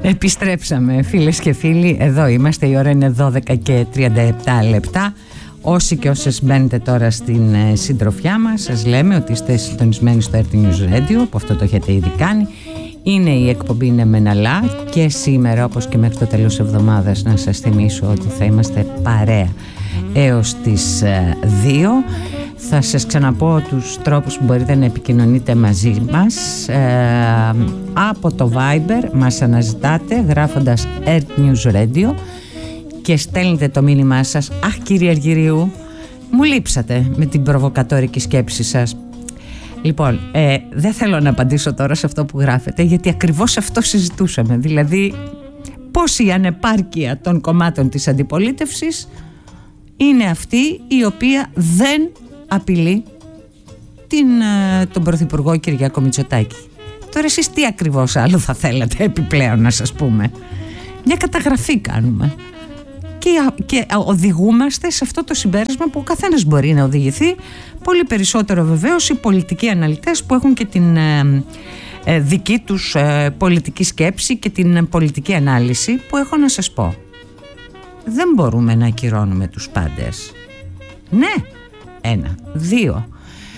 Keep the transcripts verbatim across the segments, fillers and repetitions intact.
Επιστρέψαμε, φίλες και φίλοι. Εδώ είμαστε, η ώρα είναι δώδεκα και τριάντα επτά λεπτά. Όσοι και όσες μπαίνετε τώρα στην ε, συντροφιά μας, σας λέμε ότι είστε συντονισμένοι στο αρ τι News Radio, που αυτό το έχετε ήδη κάνει. Είναι η εκπομπή «Είναι Μεναλά» και σήμερα, όπως και μέχρι το τέλος της εβδομάδας, να σας θυμίσω ότι θα είμαστε παρέα έως τις ε, δύο. Θα σας ξαναπώ τους τρόπους που μπορείτε να επικοινωνείτε μαζί μας. ε, Από το Viber μας αναζητάτε γράφοντας αρ τι News Radio και στέλνετε το μήνυμά σας. Αχ, κύριε Αργυρίου, μου λείψατε με την προβοκατόρικη σκέψη σας. Λοιπόν, ε, δεν θέλω να απαντήσω τώρα σε αυτό που γράφετε, γιατί ακριβώς αυτό συζητούσαμε. Δηλαδή, πώς η ανεπάρκεια των κομμάτων της αντιπολίτευσης είναι αυτή η οποία δεν απειλεί την, τον Πρωθυπουργό Κυριάκο Μητσοτάκη. Τώρα εσείς τι ακριβώς άλλο θα θέλατε επιπλέον να σας πούμε? Μια καταγραφή κάνουμε και, και οδηγούμαστε σε αυτό το συμπέρασμα που ο καθένας μπορεί να οδηγηθεί. Πολύ περισσότερο βεβαίως οι πολιτικοί αναλυτές που έχουν και την ε, ε, δική τους ε, πολιτική σκέψη και την πολιτική ανάλυση, που έχω να σας πω. Δεν μπορούμε να ακυρώνουμε τους πάντες. Ναι. Ένα. Δύο.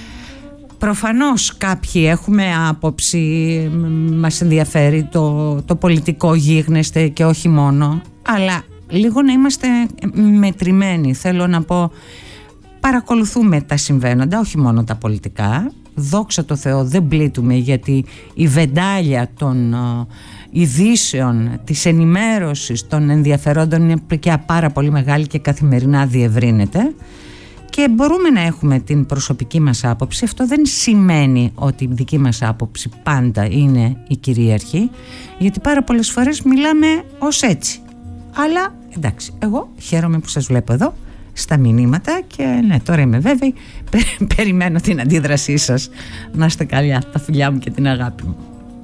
Προφανώς κάποιοι έχουμε άποψη, μας ενδιαφέρει το, το πολιτικό γίγνεσθε και όχι μόνο, αλλά λίγο να είμαστε μετρημένοι. Θέλω να πω, παρακολουθούμε τα συμβαίνοντα, όχι μόνο τα πολιτικά. Δόξα τω Θεώ δεν πλήττουμε, γιατί η βεντάλια των ειδήσεων, της ενημέρωσης, των ενδιαφερόντων είναι πια πάρα πολύ μεγάλη και καθημερινά διευρύνεται. Και μπορούμε να έχουμε την προσωπική μας άποψη. Αυτό δεν σημαίνει ότι η δική μας άποψη πάντα είναι η κυρίαρχη, γιατί πάρα πολλές φορές μιλάμε ως έτσι. Αλλά εντάξει, εγώ χαίρομαι που σας βλέπω εδώ στα μηνύματα και ναι, τώρα είμαι βέβαιη, περιμένω την αντίδρασή σας. Να είστε καλά, τα φιλιά μου και την αγάπη μου.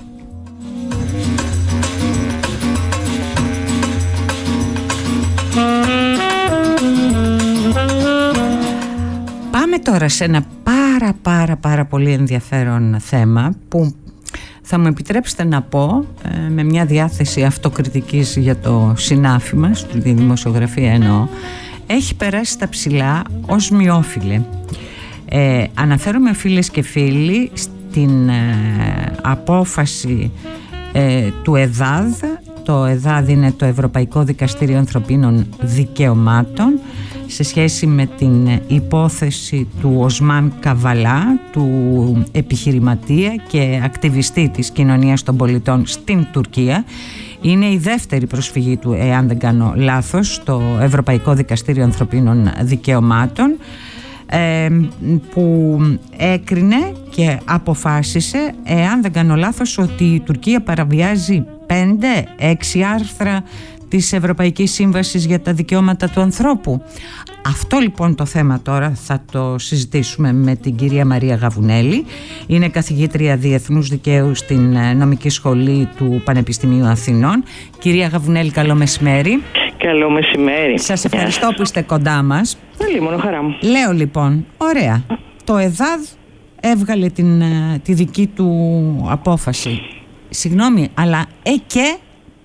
Πάμε τώρα σε ένα πάρα πάρα πάρα πολύ ενδιαφέρον θέμα που θα μου επιτρέψετε να πω, ε, με μια διάθεση αυτοκριτικής για το συνάφι μας, τη δημοσιογραφία εννοώ, έχει περάσει στα ψηλά ως μειόφιλε. Ε, αναφέρομαι, φίλες και φίλοι, στην ε, απόφαση ε, του ΕΔΑΔ. Το ΕΔΑΔ είναι το Ευρωπαϊκό Δικαστήριο Ανθρωπίνων Δικαιωμάτων, σε σχέση με την υπόθεση του Οσμάν Καβαλά, του επιχειρηματία και ακτιβιστή της κοινωνίας των πολιτών στην Τουρκία. Είναι η δεύτερη προσφυγή του, εάν δεν κάνω λάθος, στο Ευρωπαϊκό Δικαστήριο Ανθρωπίνων Δικαιωμάτων, ε, που έκρινε και αποφάσισε, εάν δεν κάνω λάθος, ότι η Τουρκία παραβιάζει πέντε έξι άρθρα της Ευρωπαϊκής Σύμβασης για τα Δικαιώματα του Ανθρώπου. Αυτό λοιπόν το θέμα τώρα θα το συζητήσουμε με την κυρία Μαρία Γαβουνέλη. Είναι καθηγήτρια Διεθνούς Δικαίου στην Νομική Σχολή του Πανεπιστημίου Αθηνών. Κυρία Γαβουνέλη, καλό μεσημέρι. Καλό μεσημέρι. Σας ευχαριστώ που είστε κοντά μας. Πολύ μόνο χαρά μου. Λέω λοιπόν, ωραία, το ΕΔΑΔ έβγαλε την, τη δική του απόφαση. Συγγνώμη, αλλά ε και...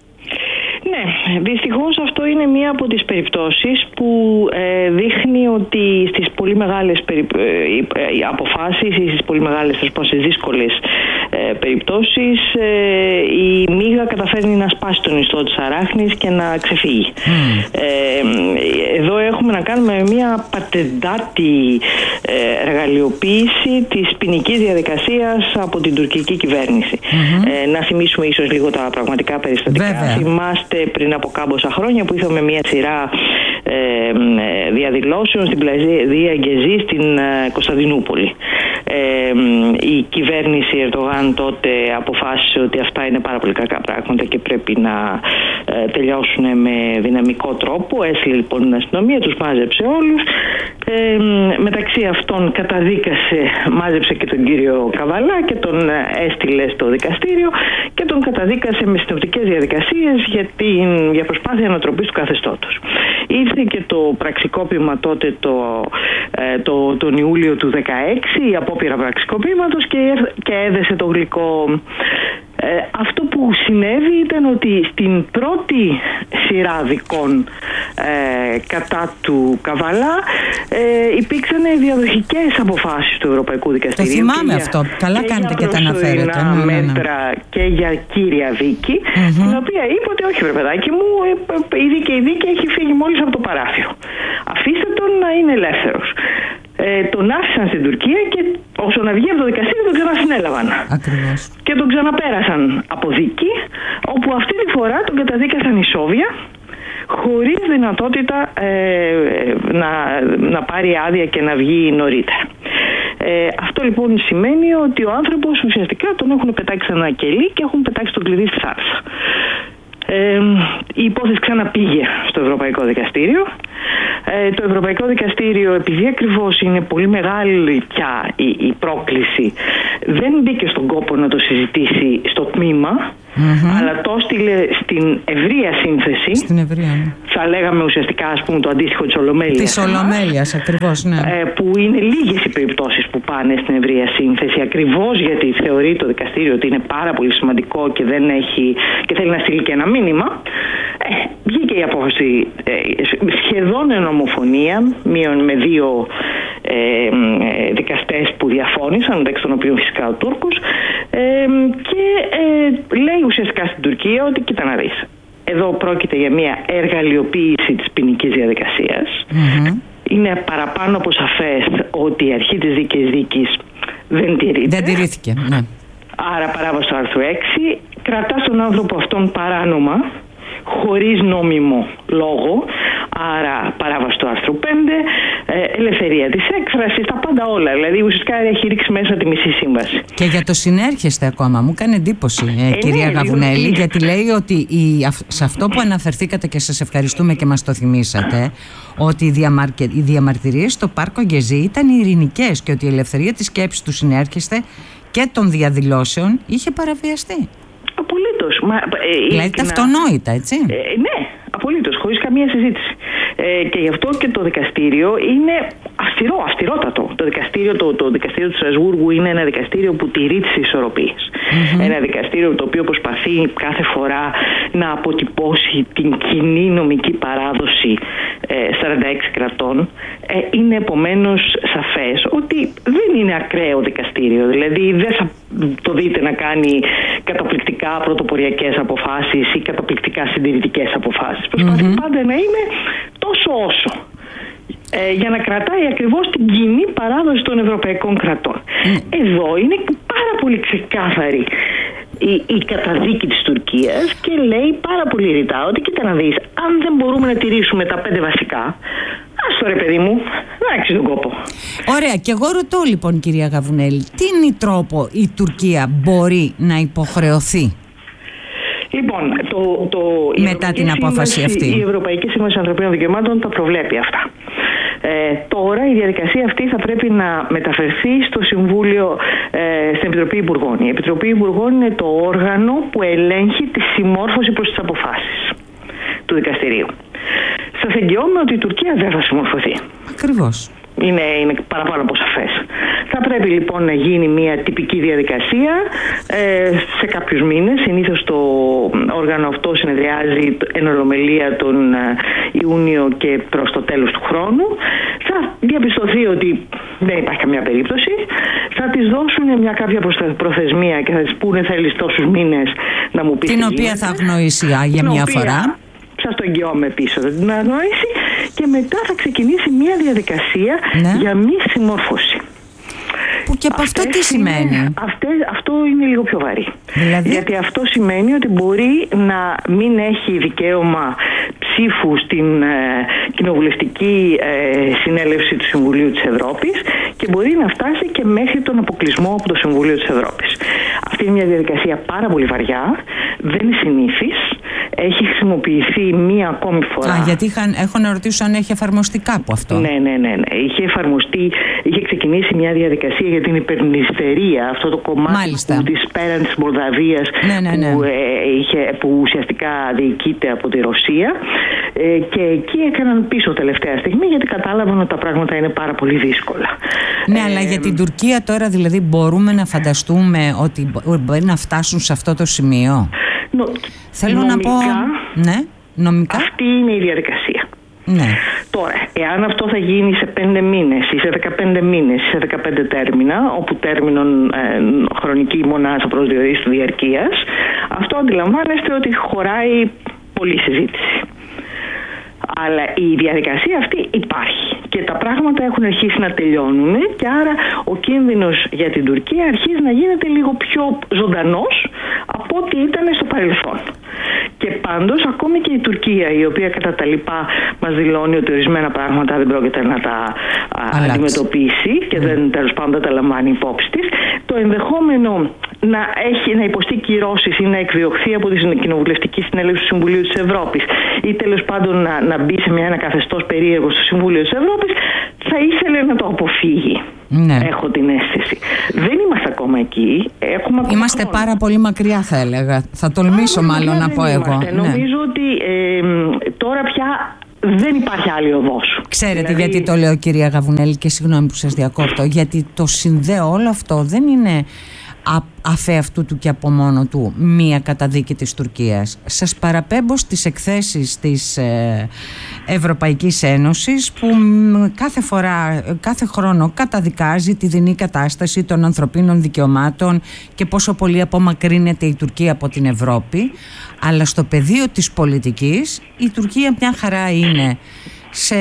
Ναι, δυστυχώς αυτό είναι μία από τις περιπτώσεις που ε, δείχνει ότι στις πολύ μεγάλες περι, ε, αποφάσεις ή στις πολύ μεγάλες, θα πω, στις δύσκολες ε, περιπτώσεις ε, η μύγα καταφέρνει να σπάσει τον ιστό της αράχνης και να ξεφύγει. Mm. Ε, εδώ έχουμε να κάνουμε μία πατεντάτη ε, εργαλειοποίηση της ποινικής διαδικασίας από την τουρκική κυβέρνηση. Mm-hmm. Ε, να θυμίσουμε ίσως λίγο τα πραγματικά περιστατικά. Βέβαια. Θυμάστε πριν από κάμποσα χρόνια που είχαμε μια σειρά ε, διαδηλώσεων στην πλατεία Γκεζή στην ε, Κωνσταντινούπολη. Ε, η κυβέρνηση Ερντογάν τότε αποφάσισε ότι αυτά είναι πάρα πολύ κακά πράγματα και πρέπει να ε, τελειώσουν με δυναμικό τρόπο. Έστειλε λοιπόν την αστυνομία, τους μάζεψε όλους. Ε, μεταξύ αυτών καταδίκασε, μάζεψε και τον κύριο Καβαλά και τον έστειλε στο δικαστήριο και τον καταδίκασε με συνοπτικές διαδικασίες για, την, για προσπάθεια ανατροπής του καθεστώτος. Ήρθε και το πραξικόπημα τότε το, το, τον Ιούλιο του δεκαέξι, η απόπειρα πραξικοπήματος, και, και έδεσε το γλυκό Ε, αυτό που συνέβη ήταν ότι στην πρώτη σειρά δικών ε, κατά του Καβαλά ε, υπήρξαν διαδοχικές αποφάσεις του Ευρωπαϊκού Δικαστηρίου. Το θυμάμαι αυτό. Καλά κάνετε και τα αναφέρετε. Για ναι, ναι, ναι. μέτρα και για κύρια δίκη, mm-hmm. την οποία είπε ότι όχι βρε παιδάκι μου, η δίκη, η δίκη έχει φύγει μόλις από το παράφιο. Αφήστε τον να είναι ελεύθερος. Ε, τον άφησαν στην Τουρκία και όσο να βγει από το δικαστήριο τον ξανασυνέλαβαν. Ακριβώς. Και τον ξαναπέρασαν από δίκη, όπου αυτή τη φορά τον καταδίκασαν ισόβια, χωρίς δυνατότητα ε, να, να πάρει άδεια και να βγει νωρίτερα. Ε, αυτό λοιπόν σημαίνει ότι ο άνθρωπος ουσιαστικά τον έχουν πετάξει σε ένα κελί και έχουν πετάξει το κλειδί στη θάλασσα. Ε, η υπόθεση ξαναπήγε στο Ευρωπαϊκό Δικαστήριο. Ε, το Ευρωπαϊκό Δικαστήριο, επειδή ακριβώς είναι πολύ μεγάλη πια η, η πρόκληση, δεν μπήκε στον κόπο να το συζητήσει στο τμήμα, mm-hmm. αλλά το έστειλε στην ευρεία σύνθεση. Στην ευρεία, ναι. Θα λέγαμε ουσιαστικά, ας πούμε, το αντίστοιχο της Ολομέλειας. Της Ολομέλειας, ακριβώς, ναι. Ε, που είναι λίγες οι περιπτώσεις που πάνε στην ευρεία σύνθεση, ακριβώς γιατί θεωρεί το δικαστήριο ότι είναι πάρα πολύ σημαντικό και, δεν έχει, και θέλει να στείλει και ένα μήνυμα. Ε, βγήκε η απόφαση ε, σχεδόν εν ομοφωνία, μείον με δύο ε, ε, δικαστές που διαφώνησαν, μεταξύ των οποίων φυσικά ο Τούρκος, ε, και ε, λέει ουσιαστικά στην Τουρκία ότι κοίτα να δεις. Εδώ πρόκειται για μια εργαλειοποίηση της ποινικής διαδικασίας. Mm-hmm. Είναι παραπάνω από σαφές ότι η αρχή της δίκαιης δίκης δεν τηρείται. Δεν τηρήθηκε, ναι. Άρα παράβαση του άρθρου έξι, κρατάς τον άνθρωπο αυτόν παράνομα, χωρίς νόμιμο λόγο, άρα παράβαση του άρθρου πέντε, ε, ελευθερία της έκφρασης, τα πάντα όλα. Δηλαδή ουσιαστικά έχει ρίξει μέσα τη μισή σύμβαση. Και για το συνέρχεστε ακόμα, μου κάνει εντύπωση ε, ε, κυρία ναι, Γαβουνέλη, λίγο... γιατί λέει ότι η, σε αυτό που αναφερθήκατε και σας ευχαριστούμε και μας το θυμήσατε, ότι οι, διαμαρκε, οι διαμαρτυρίες στο Πάρκο Γκεζί ήταν ειρηνικές και ότι η ελευθερία της σκέψης του συνέρχεστε και των διαδηλώσεων είχε παραβιαστεί. Απολύτως. Μα, ε, δηλαδή τα αυτονόητα, έτσι. Ε, ναι, απολύτως, χωρίς καμία συζήτηση. Ε, και γι' αυτό και το δικαστήριο είναι αυστηρό, αυστηρότατο. Το δικαστήριο, το, το δικαστήριο του Στρασβούργου είναι ένα δικαστήριο που τηρεί τις ισορροπίες. Mm-hmm. Ένα δικαστήριο το οποίο προσπαθεί κάθε φορά να αποτυπώσει την κοινή νομική παράδοση ε, σαράντα έξι κρατών. Ε, είναι επομένως σαφές ότι δεν είναι ακραίο δικαστήριο. Δηλαδή δεν θα το δείτε να κάνει καταπληκτικά πρωτοποριακές αποφάσεις ή καταπληκτικά συντηρητικές αποφάσεις. Προσπαθεί mm-hmm. πάντα να είναι τόσο όσο. Ε, για να κρατάει ακριβώς την κοινή παράδοση των ευρωπαϊκών κρατών. Mm. Εδώ είναι πάρα πολύ ξεκάθαρη η, η καταδίκη της Τουρκίας και λέει πάρα πολύ ρητά ότι κοίτα να δεις, αν δεν μπορούμε να τηρήσουμε τα πέντε βασικά, ας το ρε παιδί μου, να άξιζε τον κόπο. Ωραία, και εγώ ρωτώ λοιπόν κυρία Γαβουνέλη, τι είναι τρόπο η Τουρκία μπορεί να υποχρεωθεί Λοιπόν, το, το, μετά την απόφαση αυτή? Η Ευρωπαϊκή Σύμβαση Ανθρωπίνων Δικαιωμάτων τα προβλέπει αυτά. Ε, τώρα η διαδικασία αυτή θα πρέπει να μεταφερθεί στο Συμβούλιο, ε, στην Επιτροπή Υπουργών. Η Επιτροπή Υπουργών είναι το όργανο που ελέγχει τη συμμόρφωση προς τις αποφάσεις του δικαστηρίου. Σας εγγυώμαι ότι η Τουρκία δεν θα συμμορφωθεί. Ακριβώς. Είναι, είναι παραπάνω από σαφές. Θα πρέπει λοιπόν να γίνει μια τυπική διαδικασία ε, σε κάποιους μήνες. Συνήθως το όργανο αυτό συνεδριάζει εν ολομελία τον Ιούνιο και προς το τέλος του χρόνου. Θα διαπιστωθεί ότι δεν υπάρχει καμιά περίπτωση. Θα της δώσουν μια κάποια προθεσμία και θα της πούνε θέλεις τόσους μήνες να μου πεις. Την οποία θα αγνοήσει για μια οποία... φορά. Σας το εγγυώμαι πίσω, θα την αγνοήσει και μετά θα ξεκινήσει μια διαδικασία ναι. για μη συμμόρφωση. Που και από αυτό τι σημαίνει? Είναι, αυτές, αυτό είναι λίγο πιο βαρύ. Δηλαδή? Γιατί αυτό σημαίνει ότι μπορεί να μην έχει δικαίωμα ψήφου στην ε, κοινοβουλευτική ε, συνέλευση του Συμβουλίου της Ευρώπης και μπορεί να φτάσει και μέχρι τον αποκλεισμό από το Συμβούλιο της Ευρώπης. Αυτή είναι μια διαδικασία πάρα πολύ βαριά, δεν είναι συνήθις. Έχει χρησιμοποιηθεί μία ακόμη φορά. Α, γιατί είχαν, έχω να ρωτήσω αν έχει εφαρμοστεί κάπου αυτό. Ναι, ναι, ναι, ναι. Είχε εφαρμοστεί, είχε ξεκινήσει μια διαδικασία για την υπερνηστερία, αυτό το κομμάτι που, της πέραν της Μολδαβίας, ναι, ναι, ναι. Που, ε, είχε, που ουσιαστικά διοικείται από τη Ρωσία. Ε, και εκεί έκαναν πίσω τελευταία στιγμή, γιατί κατάλαβαν ότι τα πράγματα είναι πάρα πολύ δύσκολα. Ναι, ε, αλλά για την Τουρκία τώρα δηλαδή μπορούμε να φανταστούμε ότι μπορεί να φτάσουν σε αυτό το σημείο? Νο, Θέλω νομικά, να πω... Ναι, νομικά. Αυτή είναι η διαδικασία. Ναι. Τώρα, εάν αυτό θα γίνει σε πέντε μήνες ή σε δεκαπέντε μήνες ή σε δεκαπέντε τέρμινα, όπου τέρμινον ε, χρονική μονάδα προσδιορίζει τη διαρκείας, αυτό αντιλαμβάνεστε ότι χωράει πολλή συζήτηση. Αλλά η διαδικασία αυτή υπάρχει και τα πράγματα έχουν αρχίσει να τελειώνουν, και άρα ο κίνδυνος για την Τουρκία αρχίζει να γίνεται λίγο πιο ζωντανός από ό,τι ήταν στο παρελθόν. Και πάντως ακόμη και η Τουρκία, η οποία κατά τα λοιπά μας δηλώνει ότι ορισμένα πράγματα δεν πρόκειται να τα α, αντιμετωπίσει και mm. δεν, τέλος πάντων, δεν τα λαμβάνει υπόψη της, το ενδεχόμενο να, έχει, να υποστεί κυρώσεις ή να εκδιωχθεί από τη Κοινοβουλευτική Συνέλευση του Συμβουλίου της Ευρώπης ή τέλος πάντων να, να μπει σε μια, ένα καθεστώς περίεργο στο Συμβούλιο της Ευρώπης, θα ήθελε να το αποφύγει. Ναι. Έχω την αίσθηση. Δεν είμαστε ακόμα εκεί. Έχουμε ακόμα είμαστε ακόμα. Πάρα πολύ μακριά, θα έλεγα. Θα τολμήσω πάρα μάλλον να πω εγώ. Ναι. Νομίζω ότι ε, τώρα πια δεν υπάρχει άλλη οδός. Ξέρετε δηλαδή... γιατί το λέω, κυρία Γαβουνέλη, και συγγνώμη που σας διακόπτω, γιατί το συνδέω όλο αυτό. Δεν είναι αφ' αυτού του και από μόνο του μία καταδίκη της Τουρκίας. Σας παραπέμπω στις εκθέσεις της ε, Ευρωπαϊκής Ένωσης, που κάθε φορά, κάθε χρόνο καταδικάζει τη δεινή κατάσταση των ανθρωπίνων δικαιωμάτων και πόσο πολύ απομακρύνεται η Τουρκία από την Ευρώπη. Αλλά στο πεδίο της πολιτικής η Τουρκία μια χαρά είναι σε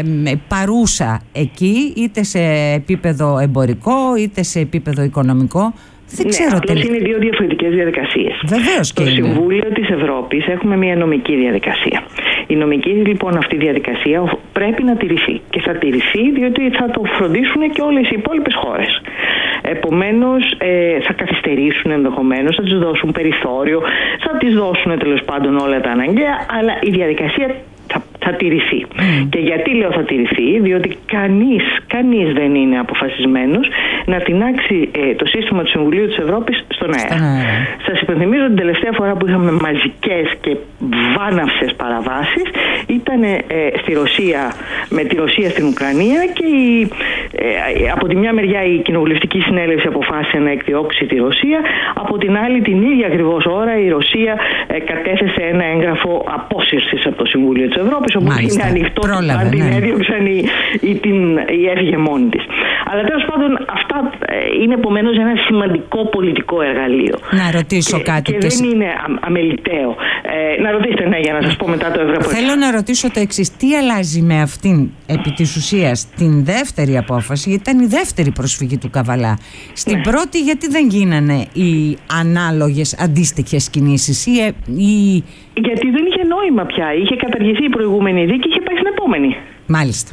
παρούσα εκεί, είτε σε επίπεδο εμπορικό είτε σε επίπεδο οικονομικό. Δεν ναι, ξέρω απλώς είναι δύο διαφορετικές διαδικασίες. Βεβαίως και Στο είναι. Συμβούλιο της Ευρώπης έχουμε μια νομική διαδικασία. Η νομική λοιπόν αυτή διαδικασία πρέπει να τηρηθεί. Και θα τηρηθεί διότι θα το φροντίσουν και όλες οι υπόλοιπες χώρες. Επομένως ε, θα καθυστερήσουν ενδεχομένως, θα τους δώσουν περιθώριο, θα τις δώσουν τέλος πάντων όλα τα αναγκαία, αλλά η διαδικασία θα, θα τηρηθεί. Mm. Και γιατί λέω θα τηρηθεί? Διότι κανείς, κανείς δεν είναι αποφασισμένος να τινάξει ε, το σύστημα του Συμβουλίου της Ευρώπης στον αέρα. Mm. Σας υπενθυμίζω την τελευταία φορά που είχαμε μαζικές και βάναυσες παραβάσεις ήταν ε, στη Ρωσία, με τη Ρωσία στην Ουκρανία, και η, ε, από τη μια μεριά η Κοινοβουλευτική Συνέλευση αποφάσισε να εκδιώξει τη Ρωσία, από την άλλη την ίδια ακριβώς ώρα η Ρωσία ε, κατέθεσε ένα έγγραφο απόσυρσης από το Συμβούλιο της Ευρώπης, όπου είναι ανοιχτό, αν την έδιωξαν ή, ή, την, ή έφυγε μόνη της. Αλλά τέλος πάντων αυτά είναι επομένως ένα σημαντικό πολιτικό εργαλείο. Να ρωτήσω και, κάτι. Και, και δεν είναι αμεληταίο. Ε, να ρωτήσετε, ναι, για να σας πω μετά το ευρωπαϊκό. Θέλω να ρωτήσω το εξής. Τι αλλάζει με αυτήν επί της ουσίας την δεύτερη απόφαση? Γιατί ήταν η δεύτερη προσφυγή του Καβαλά. Στην ναι. πρώτη γιατί δεν γίνανε οι ανάλογες αντίστοιχες κινήσεις? Ή, ή... Γιατί δεν είχε νόημα πια. Είχε καταργηθεί η προηγούμενη δίκη και είχε πάει στην επόμενη. Μάλιστα.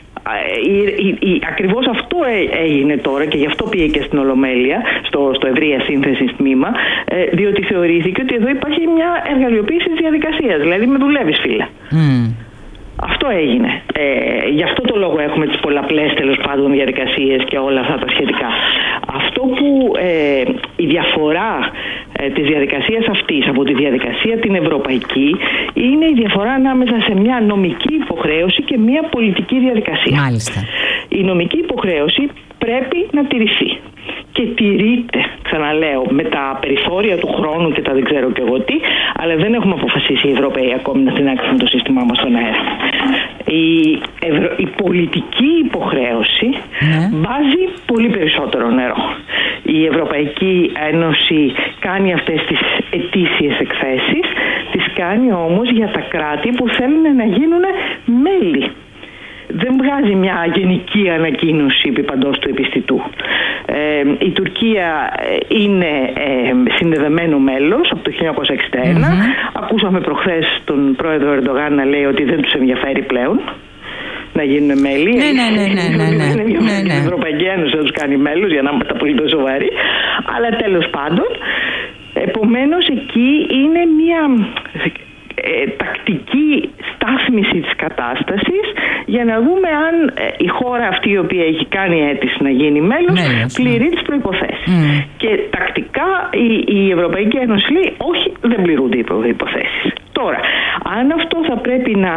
Η, η, η, ακριβώς αυτό έγινε τώρα, και γι' αυτό πήγε και στην Ολομέλεια, στο, στο ευρεία σύνθεσης τμήμα, ε, διότι θεωρήθηκε ότι εδώ υπάρχει μια εργαλειοποίηση της διαδικασίας. Δηλαδή με δουλεύεις, φίλε. Mm. Αυτό έγινε. Ε, γι' αυτό το λόγο έχουμε τις πολλαπλές τέλος πάντων διαδικασίες και όλα αυτά τα σχετικά. Αυτό που ε, η διαφορά ε, της διαδικασίας αυτής από τη διαδικασία την ευρωπαϊκή είναι η διαφορά ανάμεσα σε μια νομική υποχρέωση και μια πολιτική διαδικασία. Μάλιστα. Η νομική υποχρέωση πρέπει να τηρηθεί. Και τηρείται, ξαναλέω, με τα περιθώρια του χρόνου και τα δεν ξέρω και εγώ τι, αλλά δεν έχουμε αποφασίσει οι Ευρωπαίοι ακόμη να τινάξουν το σύστημά μας στον αέρα. Η, ευρω... η πολιτική υποχρέωση ναι. βάζει πολύ περισσότερο νερό. Η Ευρωπαϊκή Ένωση κάνει αυτές τις ετήσιες εκθέσεις, τις κάνει όμως για τα κράτη που θέλουν να γίνουν μέλη. Δεν βγάζει μια γενική ανακοίνωση επί παντός του επιστητού. Ε, η Τουρκία είναι ε, συνδεδεμένο μέλος από το χίλια εννιακόσια εξήντα ένα. Mm-hmm. Ακούσαμε προχθές τον πρόεδρο Ερντογάν να λέει ότι δεν τους ενδιαφέρει πλέον να γίνουν μέλη. Ναι, ναι, ναι, ναι, ναι, ναι. Δεν ενδιαφέρει την Ευρωπαϊκή Ένωση να τους κάνει μέλους, για να είμαστε απολύτως σοβαροί. Αλλά τέλος πάντων, επομένως εκεί είναι μια Ε, τακτική στάθμιση της κατάστασης για να δούμε αν ε, η χώρα αυτή η οποία έχει κάνει αίτηση να γίνει μέλος Μέλος, πληρεί ναι. τις προϋποθέσεις. Mm. Και τακτικά η, η Ευρωπαϊκή Ένωση λέει όχι, δεν πληρούνται οι προϋποθέσεις. Τώρα, αν αυτό θα πρέπει να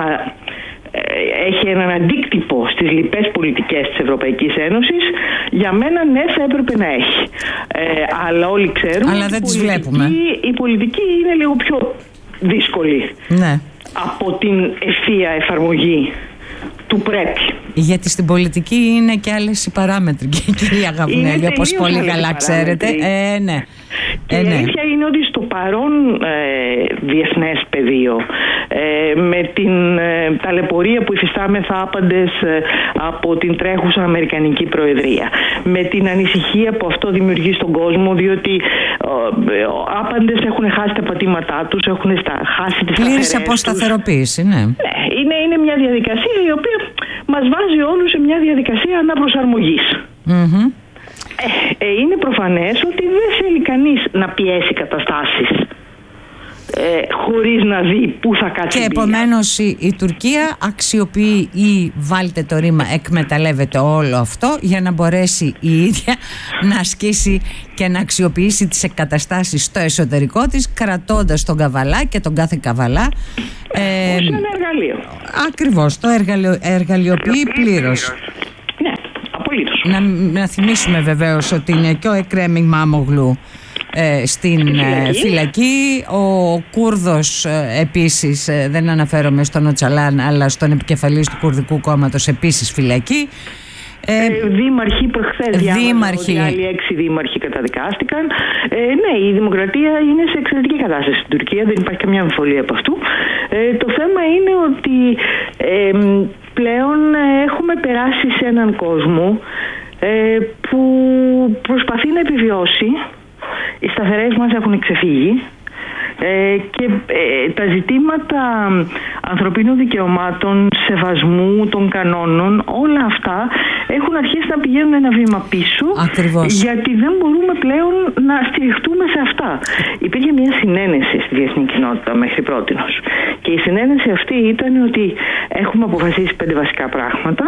έχει έναν αντίκτυπο στις λοιπές πολιτικές της Ευρωπαϊκής Ένωσης, για μένα ναι, θα έπρεπε να έχει. Ε, αλλά όλοι ξέρουμε αλλά δεν ότι τις βλέπουμε. Η πολιτική είναι λίγο πιο δύσκολη, ναι, από την ευθεία εφαρμογή του πρέπει. Γιατί στην πολιτική είναι και άλλες οι παράμετροι, κυρία Γαβουνέλη, όπως πολύ καλά ξέρετε. Ε, ναι. Και ε, η αλήθεια ναι. είναι ότι στο παρόν ε, διεθνές πεδίο, ε, με την ε, ταλαιπωρία που υφιστάμεθα άπαντες ε, από την τρέχουσα Αμερικανική Προεδρία, με την ανησυχία που αυτό δημιουργεί στον κόσμο, διότι ε, ε, άπαντες έχουν χάσει τα πατήματά τους, έχουν στα, χάσει τις σταθερές τους. Πλήρης αποσταθεροποίηση, ναι. Ναι, είναι, είναι μια διαδικασία η οποία μας βάζει όλους σε μια διαδικασία αναπροσαρμογής. Mm-hmm. Ε, ε, είναι προφανές ότι δεν θέλει κανείς να πιέσει καταστάσεις ε, χωρίς να δει πού θα κάτσει. Και επομένως η, η Τουρκία αξιοποιεί ή, βάλτε το ρήμα, εκμεταλλεύεται όλο αυτό για να μπορέσει η ίδια να ασκήσει και να αξιοποιήσει τις εγκαταστάσεις στο εσωτερικό της, κρατώντας τον καβαλά και τον κάθε καβαλά ε, ως ένα εργαλείο. Ακριβώς, το εργαλειο, εργαλειοποιεί πλήρως. Ναι, απολύτως. Να, να θυμίσουμε βεβαίως ότι είναι και ο Εκρέμ Ιμάμογλου ε, στην φυλακή. φυλακή. Ο Κούρδος ε, επίσης, ε, δεν αναφέρομαι στον Οτσαλάν, αλλά στον επικεφαλής του Κουρδικού Κόμματος επίσης φυλακή. Ε, δήμαρχοι που εχθές διάβαζαν ότι άλλοι έξι δήμαρχοι καταδικάστηκαν. Ε, ναι, η δημοκρατία είναι σε εξαιρετική κατάσταση στην Τουρκία, δεν υπάρχει καμιά αμφιβολία από αυτού. Ε, το θέμα είναι ότι ε, πλέον έχουμε περάσει σε έναν κόσμο ε, που προσπαθεί να επιβιώσει. Οι σταθερές μας έχουν ξεφύγει. Ε, και ε, τα ζητήματα ανθρωπίνων δικαιωμάτων, σεβασμού των κανόνων, όλα αυτά έχουν αρχίσει να πηγαίνουν ένα βήμα πίσω. Ακριβώς. Γιατί δεν μπορούμε πλέον να στηριχτούμε σε αυτά. Υπήρχε μια συνένεση στη διεθνή κοινότητα μέχρι πρότινος, και η συνένεση αυτή ήταν ότι έχουμε αποφασίσει πέντε βασικά πράγματα.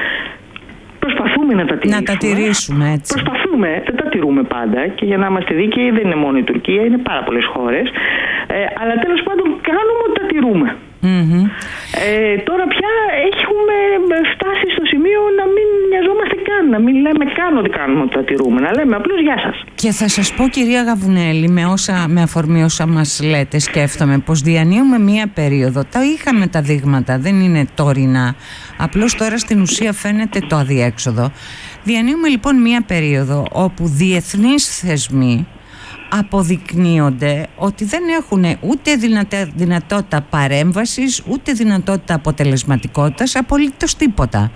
Προσπαθούμε να τα τηρήσουμε. Να τα τηρήσουμε έτσι. Προσπαθούμε, δεν τα τηρούμε πάντα, και για να είμαστε δίκαιοι δεν είναι μόνο η Τουρκία, είναι πάρα πολλές χώρες. Ε, αλλά τέλος πάντων κάνουμε ότι τα τηρούμε. Mm-hmm. Ε, τώρα πια έχουμε φτάσει στο σημείο να μην νοιαζόμαστε καν, να μην λέμε καν ότι κάνουμε ότι τα τηρούμε, να λέμε απλώς γεια σας. Και θα σας πω, κυρία Γαβουνέλη, με, όσα, με αφορμή όσα μας λέτε, σκέφτομαι πως διανύουμε μία περίοδο, τα είχαμε τα δείγματα, δεν είναι τωρινά, απλώς τώρα στην ουσία φαίνεται το αδιέξοδο. Διανύουμε λοιπόν μία περίοδο όπου διεθνείς θεσμοί αποδεικνύονται ότι δεν έχουν ούτε δυνατέ, δυνατότητα παρέμβασης, ούτε δυνατότητα αποτελεσματικότητας, απολύτως τίποτα.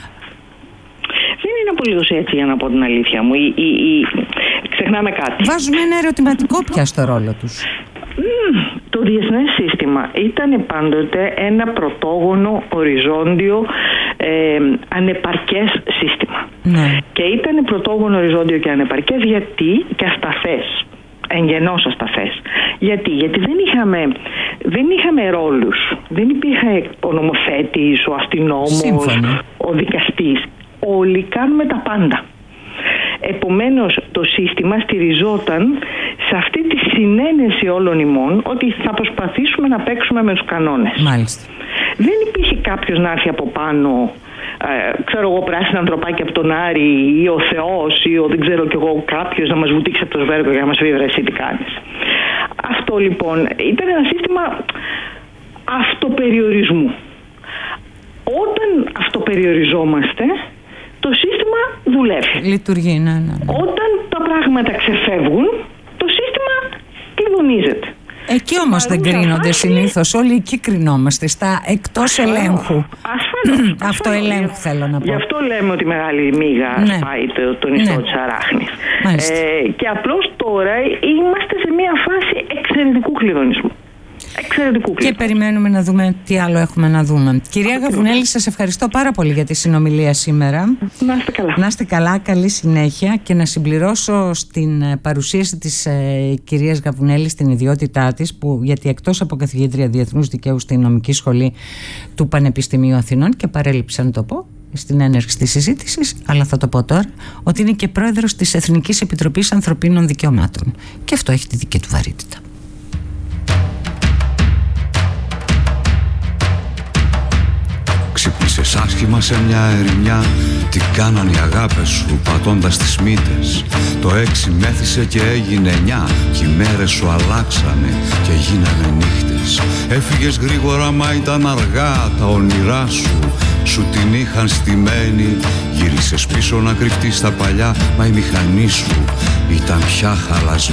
Δεν είναι απολύτως έτσι, για να πω την αλήθεια μου. Η, η, η... Ξεχνάμε κάτι. Βάζουν ένα ερωτηματικό πια στο ρόλο τους. Mm, το διεθνές σύστημα ήταν πάντοτε ένα πρωτόγονο, οριζόντιο, ε, ανεπαρκές σύστημα. Ναι. Και ήταν πρωτόγονο, οριζόντιο και ανεπαρκές γιατί και ασταθές. Εγγενώς ασταθές. Γιατί, γιατί δεν, είχαμε, δεν είχαμε ρόλους. Δεν υπήρχε ο νομοθέτης, ο αστυνόμος, Σύμφωνα. ο δικαστής. Όλοι κάνουμε τα πάντα. Επομένως το σύστημα στηριζόταν σε αυτή τη συνένεση όλων ημών ότι θα προσπαθήσουμε να παίξουμε με τους κανόνες. Μάλιστα. Δεν υπήρχε κάποιος να έρθει από πάνω, ε, ξέρω εγώ, πράσινα ανθρωπάκια από τον Άρη ή ο Θεός ή ο δεν ξέρω κι εγώ κάποιος να μας βουτήξει από το σβέρκο για να μας πει βρε εσύ τι κάνεις. Αυτό λοιπόν ήταν ένα σύστημα αυτοπεριορισμού. Όταν αυτοπεριοριζόμαστε, το σύστημα δουλεύει. Λειτουργεί, ναι, ναι, ναι. Όταν τα πράγματα ξεφεύγουν, το σύστημα κλειδονίζεται. Εκεί όμως δεν κρίνονται συνήθως. Όλοι εκεί κρινόμαστε, στα εκτός ελέγχου. Ασφαλώς. Αυτοελέγχου θέλω να πω. Γι' αυτό λέμε ότι μεγάλη μύγα ναι. σπάει το, το νηστό ναι. της αράχνης. Ε, και απλώς τώρα είμαστε σε μια φάση εξαιρετικού κλειδονισμού. Εξαιρετικού κλειδονισμού. Και περιμένουμε να δούμε τι άλλο έχουμε να δούμε. Κυρία Γαβουνέλη, σας ευχαριστώ πάρα πολύ για τη συνομιλία σήμερα. Να είστε καλά. Να είστε καλά, καλή συνέχεια. Και να συμπληρώσω στην παρουσίαση της ε, κυρίας Γαβουνέλη στην ιδιότητά της, που, γιατί εκτός από καθηγήτρια Διεθνούς Δικαίου στην Νομική Σχολή του Πανεπιστημίου Αθηνών, και παρέλειψα να το πω στην έναρξη της συζήτησης, αλλά θα το πω τώρα, ότι είναι και πρόεδρος της Εθνικής Επιτροπής Ανθρωπίνων Δικαιωμάτων. Και αυτό έχει τη δική του βαρύτητα. άσχημα σε μια ερημιά. Τι κάναν οι αγάπες σου πατώντας τις μύτες. Το έξι μέθησε και έγινε εννιά. Κι οι μέρες σου αλλάξανε και γίνανε νύχτες. Έφυγες γρήγορα μα ήταν αργά. Τα όνειρά σου σου την είχαν στημένη. Γύρισες πίσω να κρυφτείς στα παλιά. Μα η μηχανή σου ήταν πια χαλασμένη.